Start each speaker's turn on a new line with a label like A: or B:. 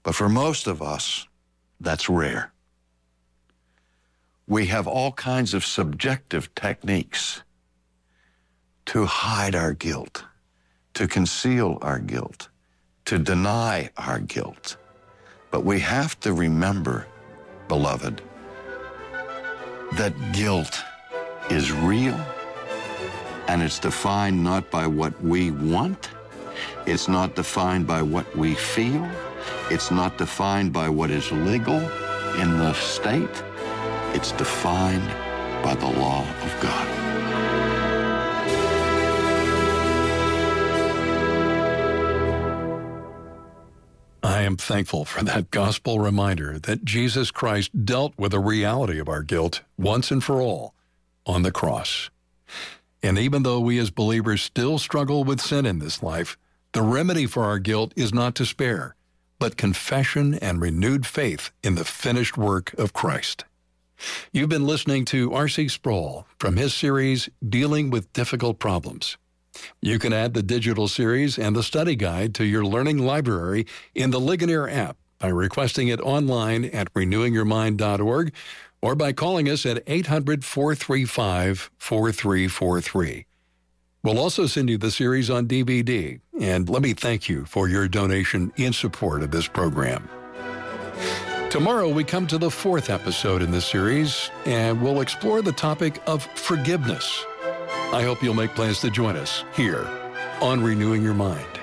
A: But for most of us, that's rare. We have all kinds of subjective techniques to hide our guilt, to conceal our guilt, to deny our guilt. But we have to remember, beloved, that guilt is real, and it's defined not by what we want, it's not defined by what we feel, it's not defined by what is legal in the state, it's defined by the law of God.
B: I am thankful for that gospel reminder that Jesus Christ dealt with the reality of our guilt once and for all on the cross. And even though we as believers still struggle with sin in this life, the remedy for our guilt is not despair, but confession and renewed faith in the finished work of Christ. You've been listening to R.C. Sproul from his series, Dealing with Difficult Problems. You can add the digital series and the study guide to your learning library in the Ligonier app by requesting it online at renewingyourmind.org or by calling us at 800-435-4343. We'll also send you the series on DVD, and let me thank you for your donation in support of this program. Tomorrow, we come to the fourth episode in this series, and we'll explore the topic of forgiveness. I hope you'll make plans to join us here on Renewing Your Mind.